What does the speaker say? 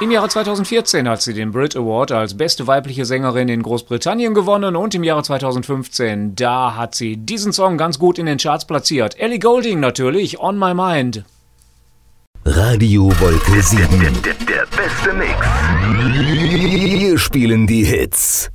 Im Jahre 2014 hat sie den Brit Award als beste weibliche Sängerin in Großbritannien gewonnen und im Jahre 2015, da hat sie diesen Song ganz gut in den Charts platziert. Ellie Goulding natürlich, On My Mind. Radio Wolke 7. Der beste Mix. Wir spielen die Hits.